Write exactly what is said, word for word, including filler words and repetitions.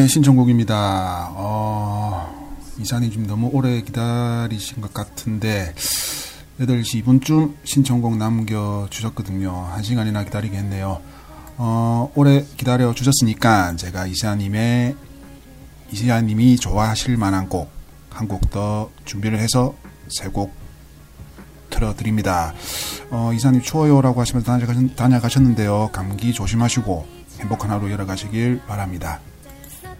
신청곡입니다. 어, 이사님 좀 너무 오래 기다리신 것 같은데 여덟 시 이 분쯤 신청곡 남겨주셨거든요. 한 시간이나 기다리게 했네요. 어, 오래 기다려 주셨으니까 제가 이사님의 이사님이 좋아하실 만한 곡 한 곡 더 준비를 해서 세 곡 틀어드립니다. 어, 이사님 추워요라고 하시면서 다녀가셨는데요. 감기 조심하시고 행복한 하루 열어가시길 바랍니다.